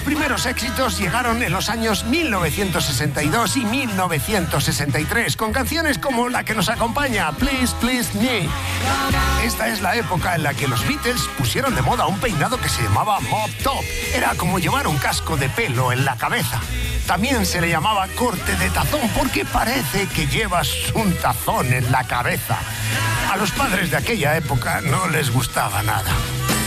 primeros éxitos llegaron en los años 1962 y 1963, con canciones como la que nos acompaña, Please Please Me. Esta es la época en la que los Beatles pusieron de moda un peinado que se llamaba Mop Top. Era como llevar un casco de pelo en la cabeza. También se le llamaba corte de tazón porque parece que llevas un tazón en la cabeza. A los padres de aquella época no les gustaba nada.